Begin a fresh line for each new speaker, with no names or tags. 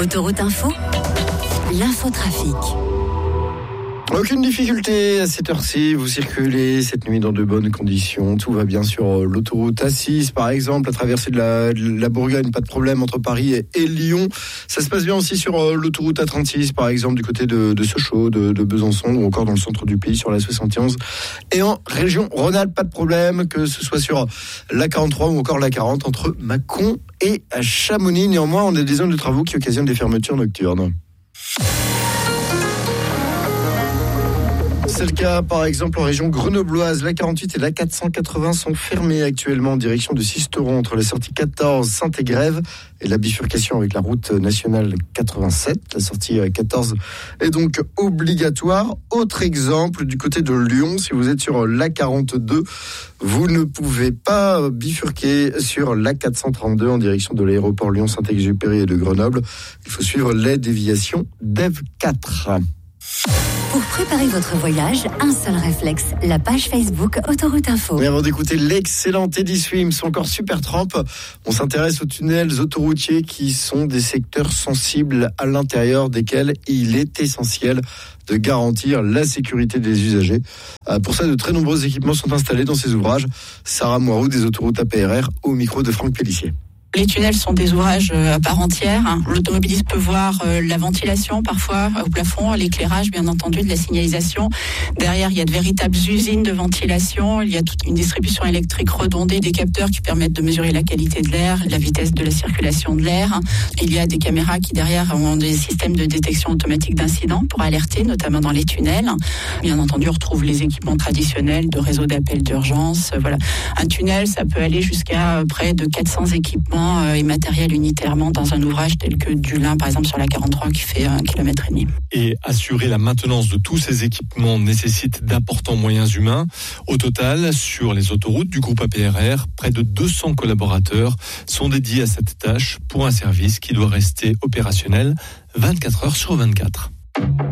Autoroute Info, l'infotrafic.
Aucune difficulté à cette heure-ci, vous circulez cette nuit dans de bonnes conditions, tout va bien sur l'autoroute A6 par exemple, la traversée de la Bourgogne, pas de problème entre Paris et Lyon. Ça se passe bien aussi sur l'autoroute A36 par exemple du côté de Sochaux, de Besançon ou encore dans le centre du pays sur la 71. Et en région Rhône-Alpes, pas de problème, que ce soit sur la 43 ou encore la 40 entre Mâcon et Chamonix. Néanmoins, on a des zones de travaux qui occasionnent des fermetures nocturnes. C'est le cas par exemple en région grenobloise. La 48 et la 480 sont fermées actuellement en direction de Sisteron entre la sortie 14 Saint-Égrève et la bifurcation avec la route nationale 87. La sortie 14 est donc obligatoire. Autre exemple du côté de Lyon, si vous êtes sur la 42, vous ne pouvez pas bifurquer sur la 432 en direction de l'aéroport Lyon-Saint-Exupéry et de Grenoble. Il faut suivre les déviations d'EV4.
Pour préparer votre voyage, un seul réflexe, la page Facebook Autoroute Info.
Et avant d'écouter l'excellent Teddy Swims, encore Supertramp, on s'intéresse aux tunnels autoroutiers qui sont des secteurs sensibles à l'intérieur desquels il est essentiel de garantir la sécurité des usagers. Pour ça, de très nombreux équipements sont installés dans ces ouvrages. Sarah Moirou des autoroutes APRR au micro de Franck Pellissier.
Les tunnels sont des ouvrages à part entière. L'automobiliste peut voir la ventilation parfois au plafond, l'éclairage bien entendu, de la signalisation. Derrière, il y a de véritables usines de ventilation. Il y a toute une distribution électrique redondée, des capteurs qui permettent de mesurer la qualité de l'air, la vitesse de la circulation de l'air. Il y a des caméras qui derrière ont des systèmes de détection automatique d'incidents pour alerter, notamment dans les tunnels. Bien entendu, on retrouve les équipements traditionnels de réseau d'appel d'urgence. Voilà. Un tunnel, ça peut aller jusqu'à près de 400 équipements et matériel unitairement dans un ouvrage tel que du Lin, par exemple sur la 43 qui fait 1,5 km.
Et assurer la maintenance de tous ces équipements nécessite d'importants moyens humains. Au total, sur les autoroutes du groupe APRR, près de 200 collaborateurs sont dédiés à cette tâche pour un service qui doit rester opérationnel 24 heures sur 24.